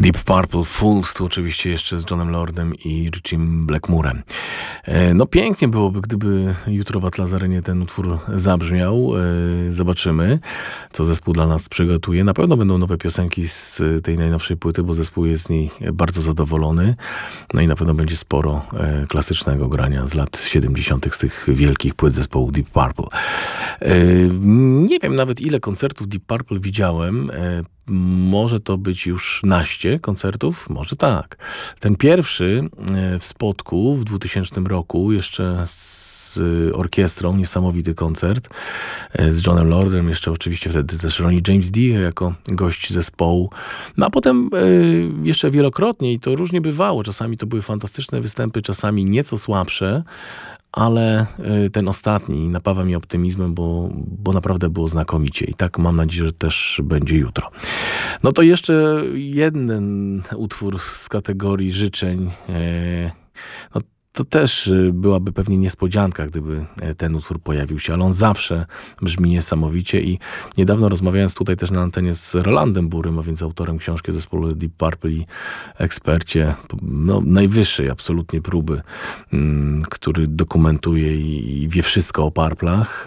Deep Purple Fools, tu oczywiście jeszcze z Johnem Lordem i Richiem Blackmurem. No pięknie byłoby, gdyby jutro w Atlazarenie ten utwór zabrzmiał. Zobaczymy, co zespół dla nas przygotuje. Na pewno będą nowe piosenki z tej najnowszej płyty, bo zespół jest z niej bardzo zadowolony. No i na pewno będzie sporo klasycznego grania z lat 70. z tych wielkich płyt zespołu Deep Purple. Nie wiem nawet, ile koncertów Deep Purple widziałem. Może to być już naście koncertów? Może tak. Ten pierwszy w Spodku w 2000 roku, jeszcze z orkiestrą, niesamowity koncert z Johnem Lordem, jeszcze oczywiście wtedy też Ronnie James Dio jako gość zespołu. No a potem jeszcze wielokrotnie i to różnie bywało. Czasami to były fantastyczne występy, czasami nieco słabsze, ale ten ostatni napawa mnie optymizmem, bo naprawdę było znakomicie i tak mam nadzieję, że też będzie jutro. No to jeszcze jeden utwór z kategorii życzeń. No to też byłaby pewnie niespodzianka, gdyby ten utwór pojawił się, ale on zawsze brzmi niesamowicie i niedawno rozmawiając tutaj też na antenie z Rolandem Burym, a więc autorem książki zespołu Deep Purple i ekspercie najwyższej absolutnie próby, który dokumentuje i wie wszystko o Purplach,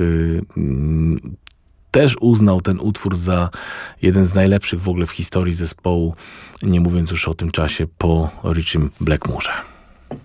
też uznał ten utwór za jeden z najlepszych w ogóle w historii zespołu, nie mówiąc już o tym czasie po Richim Blackmurze.